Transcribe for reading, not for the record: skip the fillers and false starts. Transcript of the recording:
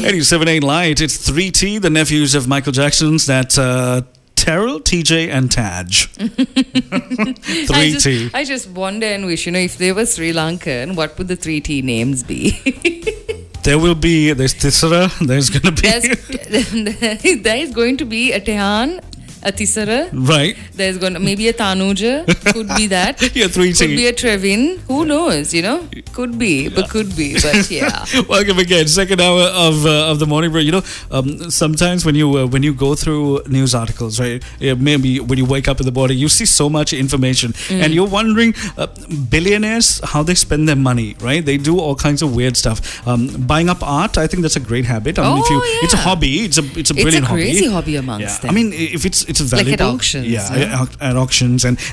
87.8 Light. It's 3T, the nephews of Michael Jackson's. That's Terrell, TJ, and Taj. 3T. I just wonder and wish, if they were Sri Lankan, what would the 3T names be? There's Tisara, there's going to be... There is going to be a Tehan, a Tisara. Right. There's going to maybe a Tanuja. Could be that. Yeah, 3T. Could be a Trevin. Who knows, Could be, but could be. But yeah. Welcome again. Second hour of the morning break. Sometimes when you go through news articles, right? Maybe when you wake up in the morning, you see so much information, and you're wondering billionaires how they spend their money, right? They do all kinds of weird stuff. Buying up art, I think that's a great habit. It's a hobby. It's a brilliant hobby. It's a crazy hobby amongst them. I mean, if it's valuable, like at auctions. At auctions, and